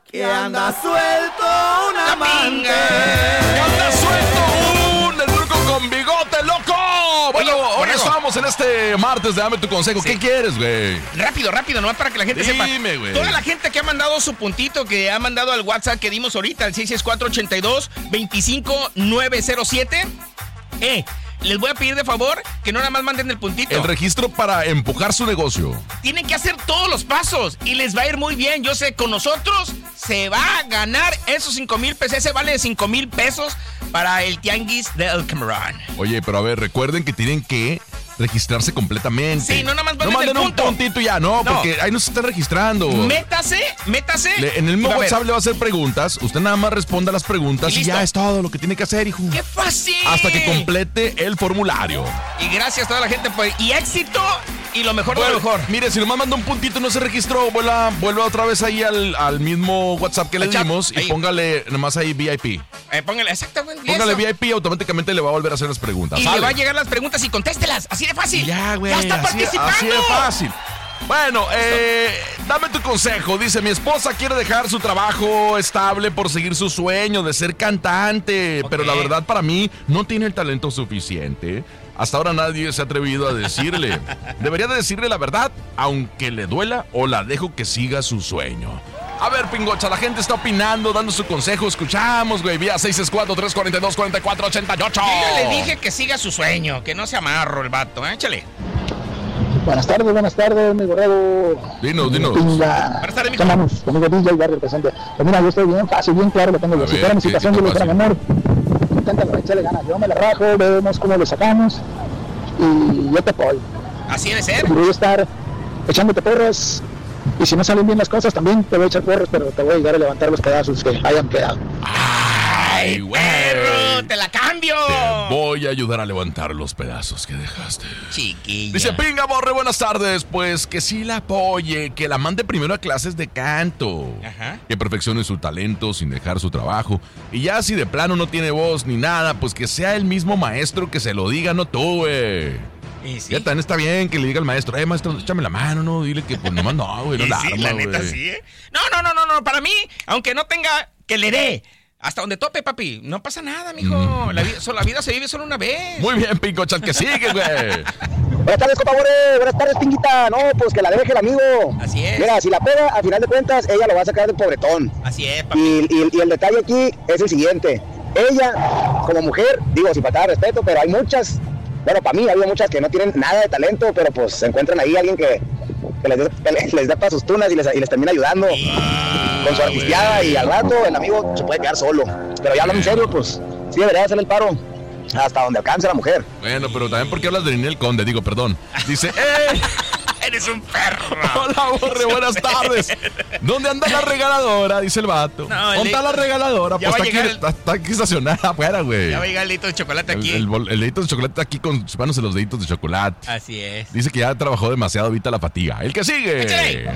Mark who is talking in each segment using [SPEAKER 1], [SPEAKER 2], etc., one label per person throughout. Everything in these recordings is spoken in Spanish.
[SPEAKER 1] Que anda suelto una manga.
[SPEAKER 2] Que anda suelto el truco con bigote, loco. Bueno, hoy estamos en este martes de Dame tu consejo. Sí. ¿Qué quieres, güey?
[SPEAKER 3] Rápido, nomás para que la gente sepa.
[SPEAKER 2] Dime, güey.
[SPEAKER 3] Toda la gente que ha mandado su puntito, que ha mandado al WhatsApp que dimos ahorita, al 664-82-25907. Les voy a pedir de favor que no nada más manden el puntito.
[SPEAKER 2] El registro para empujar su negocio.
[SPEAKER 3] Tienen que hacer todos los pasos y les va a ir muy bien. Yo sé, con nosotros se va a ganar esos 5,000 pesos. Ese vale de 5,000 pesos para el tianguis de El Camarón.
[SPEAKER 2] Oye, pero a ver, recuerden que tienen que registrarse completamente.
[SPEAKER 3] Sí, no nada más manden
[SPEAKER 2] un puntito ya, no, porque ahí no se están registrando.
[SPEAKER 3] Métase.
[SPEAKER 2] En el mismo WhatsApp le va a hacer preguntas. Usted nada más responda las preguntas y ya es todo lo que tiene que hacer, hijo.
[SPEAKER 3] ¡Qué fácil!
[SPEAKER 2] Hasta que complete el formulario.
[SPEAKER 3] Y gracias a toda la gente y éxito y lo mejor de lo mejor.
[SPEAKER 2] Mire, si nomás manda un puntito y no se registró, vuelva otra vez ahí al mismo WhatsApp que le dimos y póngale nomás ahí VIP.
[SPEAKER 3] Póngale, exactamente.
[SPEAKER 2] Póngale VIP y automáticamente le va a volver a hacer las preguntas.
[SPEAKER 3] Y le va a llegar las preguntas y contéstelas. Así de fácil.
[SPEAKER 2] Ya, güey.
[SPEAKER 3] Ya está participando.
[SPEAKER 2] Así de fácil. Bueno, dame tu consejo. Dice, mi esposa quiere dejar su trabajo estable por seguir su sueño de ser cantante. Pero la verdad, para mí, no tiene el talento suficiente. Hasta ahora nadie se ha atrevido a decirle. Debería de decirle la verdad, aunque le duela, o la dejo que siga su sueño. A ver, Pingocha, la gente está opinando, dando su consejo. Escuchamos, güey, vía 664-342-4488.
[SPEAKER 3] Yo ya le dije que siga su sueño, que no se amarro el vato, échale.
[SPEAKER 4] Buenas tardes, mi borrego.
[SPEAKER 2] Dinos.
[SPEAKER 4] Buenas tardes, mijo. Estamos conmigo DJ Barrio presente. Pues mira, yo estoy bien fácil, bien claro lo tengo yo. Si fuera mi situación, yo le dijera, mi amor, inténtalo, échale ganas. Yo me la rajo, vemos cómo lo sacamos y yo te apoyo.
[SPEAKER 3] Así debe ser.
[SPEAKER 4] Voy a estar echándote porras. Y si no salen bien las cosas, también te voy a echar porras, pero te voy a ayudar a levantar los pedazos que hayan quedado.
[SPEAKER 3] ¡Ay, perro! ¡Te la cambio!
[SPEAKER 2] Te voy a ayudar a levantar los pedazos que dejaste.
[SPEAKER 3] Chiquilla.
[SPEAKER 2] Dice, Pinga Borre, buenas tardes. Pues que sí la apoye, que la mande primero a clases de canto.
[SPEAKER 3] Ajá.
[SPEAKER 2] Que perfeccione su talento sin dejar su trabajo. Y ya si de plano no tiene voz ni nada, pues que sea el mismo maestro que se lo diga, no tú, güey.
[SPEAKER 3] ¿Y sí?
[SPEAKER 2] Ya también está bien que le diga al maestro, maestro, échame la mano, no, dile que pues nomás no, güey, no la
[SPEAKER 3] sí,
[SPEAKER 2] arma,
[SPEAKER 3] la neta
[SPEAKER 2] güey.
[SPEAKER 3] sí, ¿eh? No, para mí, aunque no tenga, que le dé. Hasta donde tope, papi. No pasa nada, mijo. La vida se vive solo una vez.
[SPEAKER 2] Muy bien, Pincocha, el que sigue, güey.
[SPEAKER 4] Buenas tardes, compa Borre. Buenas tardes, Pinguita. No, pues que la deje el amigo.
[SPEAKER 3] Así es.
[SPEAKER 4] Mira, si la pega, a final de cuentas, ella lo va a sacar del pobretón.
[SPEAKER 3] Así es, papi.
[SPEAKER 4] Y el detalle aquí es el siguiente. Ella, como mujer, digo, sin faltar de respeto, pero hay muchas, bueno, para mí había muchas que no tienen nada de talento, pero pues se encuentran ahí alguien que les da para sus tunas y les termina ayudando con su artisteada, y al rato el amigo se puede quedar solo. Pero ya hablando en serio, pues sí debería hacerle el paro hasta donde alcance la mujer.
[SPEAKER 2] Bueno, pero también porque hablas de Ninel Conde, digo, perdón. Dice,
[SPEAKER 3] Eres un perro.
[SPEAKER 2] Hola, Borre, buenas tardes. ¿Dónde anda la regaladora? Dice el vato. ¿Dónde está la regaladora? Pues está aquí estacionada afuera, güey.
[SPEAKER 3] Ya va a llegar el dedito de chocolate aquí.
[SPEAKER 2] El dedito de chocolate está aquí con sus manos en los deditos de chocolate.
[SPEAKER 3] Así es.
[SPEAKER 2] Dice que ya trabajó demasiado, evita la fatiga. El que sigue.
[SPEAKER 3] ¡Échale!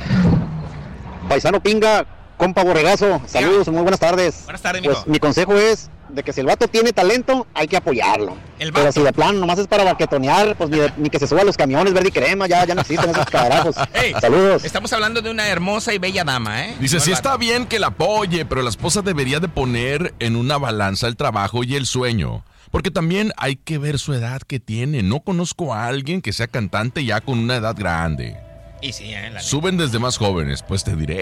[SPEAKER 5] Paisano Pinga, compa Borregazo, saludos, muy buenas tardes.
[SPEAKER 3] Buenas tardes, mijo.
[SPEAKER 5] Pues mi consejo es de que si el vato tiene talento, hay que apoyarlo. Pero si de plano nomás es para baquetonear, pues ni que se suba a los camiones verde y crema, ya no existen esos cadarajos.
[SPEAKER 3] Hey,
[SPEAKER 5] saludos.
[SPEAKER 3] Estamos hablando de una hermosa y bella dama, ¿eh?
[SPEAKER 2] Dice,
[SPEAKER 3] no
[SPEAKER 2] sí está bien que la apoye, pero la esposa debería de poner en una balanza el trabajo y el sueño. Porque también hay que ver su edad que tiene. No conozco a alguien que sea cantante ya con una edad grande.
[SPEAKER 3] Y sí,
[SPEAKER 2] Suben desde más jóvenes, pues te diré.